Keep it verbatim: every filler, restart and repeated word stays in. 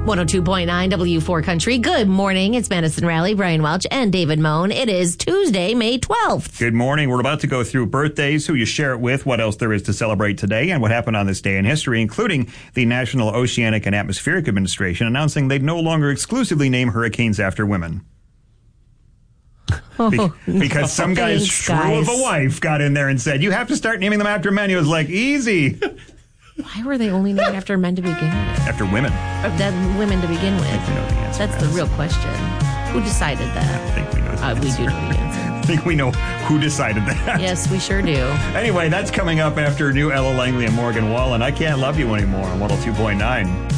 one oh two point nine W four Country. Good morning. It's Madison Raleigh, Brian Welch, and David Moan. It is Tuesday, May twelfth. Good morning. We're about to go through birthdays, who you share it with, what else there is to celebrate today, and what happened on this day in history, including the National Oceanic and Atmospheric Administration announcing they'd no longer exclusively name hurricanes after women. Be- Oh, because no. some guy's Thanks, shrew guys. of a wife got in there and said, you have to start naming them after men. He was like, easy. Why were they only named after men to begin with? After women. Or that women to begin with? I think we know the answer. That's the real question. Who decided that? I think we know the Uh, answer. we do know the answer. I think we know who decided that. Yes, we sure do. Anyway, that's coming up after new Ella Langley and Morgan Wallen. I Can't Love You Anymore on one oh two point nine.